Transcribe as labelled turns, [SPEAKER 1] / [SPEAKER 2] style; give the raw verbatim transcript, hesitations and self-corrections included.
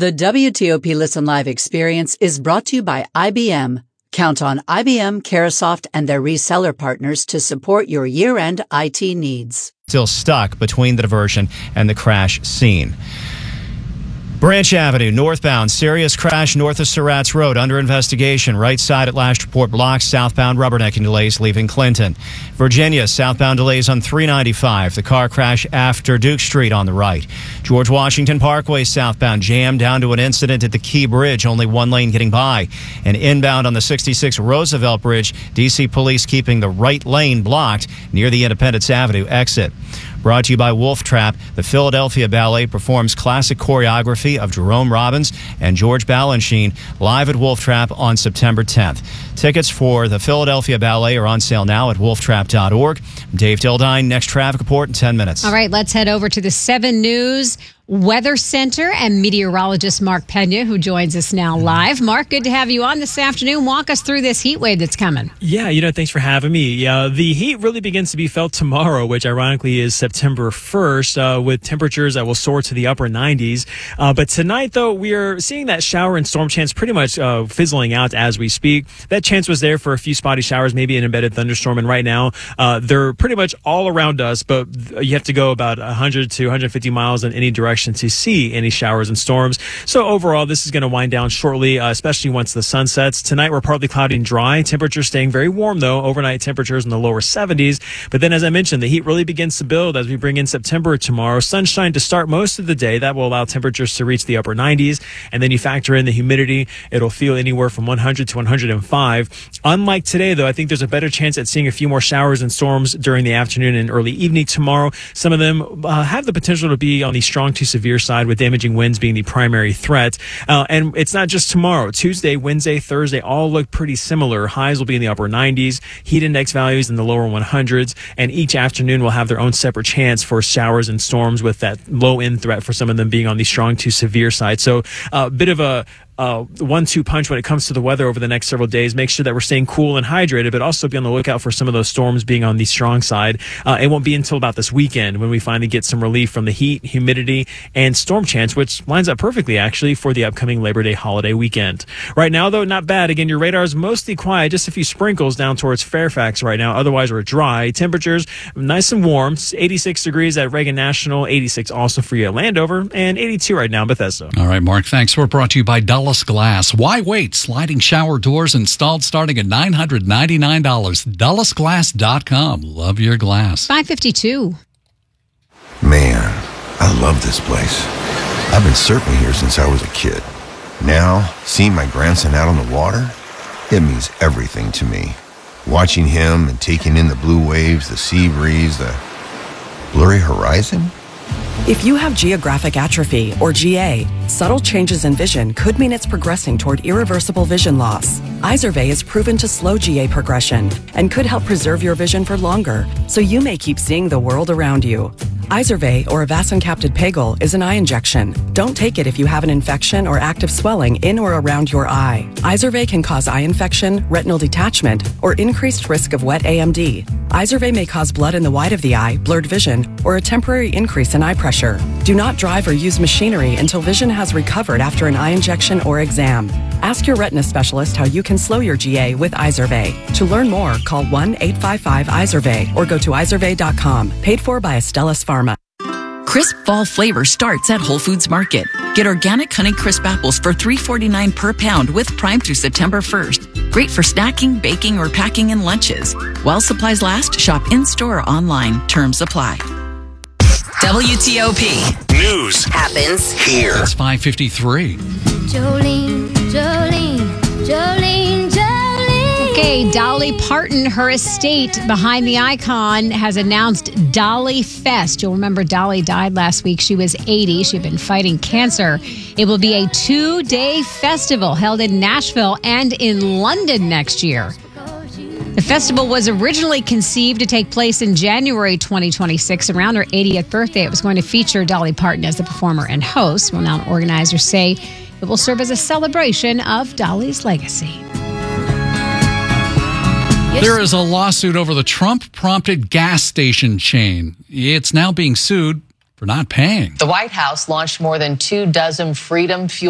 [SPEAKER 1] The W T O P Listen Live experience is brought to you by I B M. Count on I B M, Carahsoft, and their reseller partners to support your year-end I T needs.
[SPEAKER 2] Still stuck between the diversion and the crash scene. Branch Avenue, northbound, serious crash north of Surratt's Road, under investigation. Right side at last report blocked, southbound rubbernecking delays leaving Clinton. Virginia, southbound delays on three ninety-five. The car crash after Duke Street on the right. George Washington Parkway, southbound, jammed down to an incident at the Key Bridge, only one lane getting by. And inbound on the sixty-six Roosevelt Bridge, D C police keeping the right lane blocked near the Independence Avenue exit. Brought to you by Wolf Trap. The Philadelphia Ballet performs classic choreography of Jerome Robbins and George Balanchine live at Wolf Trap on September tenth. Tickets for the Philadelphia Ballet are on sale now at wolf trap dot org. Dave Dildine, next traffic report in ten minutes.
[SPEAKER 3] All right, let's head over to the seven News Weather Center and meteorologist Mark Pena, who joins us now live. Mark, good to have you on this afternoon. Walk us through this heat wave that's coming.
[SPEAKER 4] Yeah, you know, thanks for having me. Yeah, the heat really begins to be felt tomorrow, which ironically is September first, uh, with temperatures that will soar to the upper nineties. Uh, but tonight, though, we are seeing that shower and storm chance pretty much uh, fizzling out as we speak. That chance was there for a few spotty showers, maybe an embedded thunderstorm, and right now uh, they're pretty much all around us, but you have to go about one hundred to one hundred fifty miles in any direction to see any showers and storms. So overall, this is going to wind down shortly, uh, especially once the sun sets. Tonight, we're partly cloudy and dry. Temperatures staying very warm, though. Overnight temperatures in the lower seventies. But then, as I mentioned, the heat really begins to build as we bring in September tomorrow. Sunshine to start most of the day. That will allow temperatures to reach the upper nineties. And then you factor in the humidity. It'll feel anywhere from one hundred to one hundred five. Unlike today, though, I think there's a better chance at seeing a few more showers and storms during the afternoon and early evening tomorrow. Some of them uh, have the potential to be on the strong to severe side, with damaging winds being the primary threat. Uh, and it's not just tomorrow. Tuesday, Wednesday, Thursday all look pretty similar. Highs will be in the upper nineties, heat index values in the lower hundreds, and each afternoon will have their own separate chance for showers and storms, with that low-end threat for some of them being on the strong to severe side. So a uh, bit of a Uh, one two punch when it comes to the weather over the next several days. Make sure that we're staying cool and hydrated, but also be on the lookout for some of those storms being on the strong side. Uh, it won't be until about this weekend when we finally get some relief from the heat, humidity, and storm chance, which lines up perfectly, actually, for the upcoming Labor Day holiday weekend. Right now, though, not bad. Again, your radar is mostly quiet. Just a few sprinkles down towards Fairfax right now. Otherwise, we're dry. Temperatures nice and warm. eighty-six degrees at Reagan National, eighty-six also for you at Landover, and eighty-two right now in Bethesda.
[SPEAKER 5] All right, Mark, thanks. We're brought to you by Dulles Glass. Why wait? Sliding shower doors installed starting at nine hundred ninety-nine dollars. Dulles Glass dot com. Love your glass.
[SPEAKER 3] five fifty-two.
[SPEAKER 6] Man, I love this place. I've been surfing here since I was a kid. Now, seeing my grandson out on the water, it means everything to me. Watching him and taking in the blue waves, the sea breeze, the blurry horizon.
[SPEAKER 7] If you have geographic atrophy, or G A, subtle changes in vision could mean it's progressing toward irreversible vision loss. Izervay is proven to slow G A progression and could help preserve your vision for longer, so you may keep seeing the world around you. Izervay, or avacincaptad pegol, is an eye injection. Don't take it if you have an infection or active swelling in or around your eye. Izervay can cause eye infection, retinal detachment, or increased risk of wet A M D. Izervay may cause blood in the white of the eye, blurred vision, or a temporary increase in eye pressure. Do not drive or use machinery until vision has recovered after an eye injection or exam. Ask your retina specialist how you can slow your G A with Izervay. To learn more, call one eight five five Izervay or go to izervay dot com. Paid for by Astellas Pharma.
[SPEAKER 8] Crisp fall flavor starts at Whole Foods Market. Get organic Honey Crisp apples for three forty-nine per pound with Prime through September first. Great for snacking, baking, or packing in lunches. While supplies last, shop in-store or online. Terms apply.
[SPEAKER 9] W T O P News happens here.
[SPEAKER 5] It's five fifty-three.
[SPEAKER 10] Jolene, Jolene, Jolene, Jolene.
[SPEAKER 3] Okay, Dolly Parton, her estate behind the icon, has announced Dolly Fest. You'll remember Dolly died last week. She was eighty. She'd been fighting cancer. It will be a two-day festival held in Nashville and in London next year. The festival was originally conceived to take place in January twenty twenty-six. Around her eightieth birthday, it was going to feature Dolly Parton as the performer and host. Well, now organizers say it will serve as a celebration of Dolly's legacy.
[SPEAKER 5] There is a lawsuit over the Trump-prompted gas station chain. It's now being sued for not paying.
[SPEAKER 11] The White House launched more than two dozen Freedom Fuel